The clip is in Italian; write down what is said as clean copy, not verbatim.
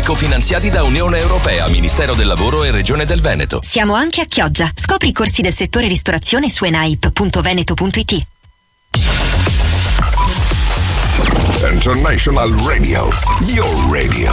cofinanziati da Unione Europea, Ministero del Lavoro e Regione del Veneto. Siamo anche a Chioggia. Scopri i corsi del settore ristorazione su enaip.veneto.it. International Radio, your radio.